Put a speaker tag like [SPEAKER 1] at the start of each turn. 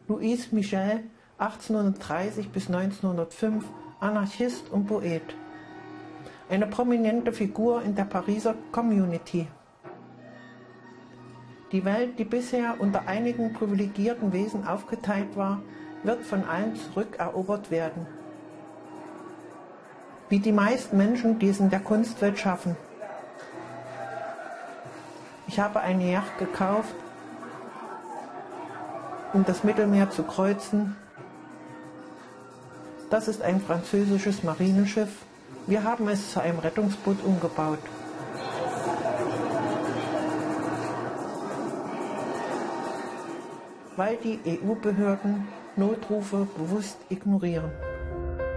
[SPEAKER 1] Louis Michel, 1830 bis 1905, Anarchist und Poet. Eine prominente Figur in der Pariser Community. Die Welt, die bisher unter einigen privilegierten Wesen aufgeteilt war, wird von allen zurückerobert werden. Wie die meisten Menschen, die es in der Kunstwelt schaffen. Ich habe eine Yacht gekauft, um das Mittelmeer zu kreuzen. Das ist ein französisches Marinenschiff. Wir haben es zu einem Rettungsboot umgebaut. Weil die EU-Behörden Notrufe bewusst ignorieren.